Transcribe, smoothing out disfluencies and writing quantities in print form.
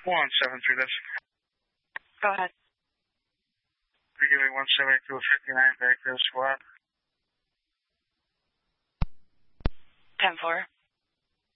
173, that's Go ahead. beginning 172 59, back to squad. 10-4.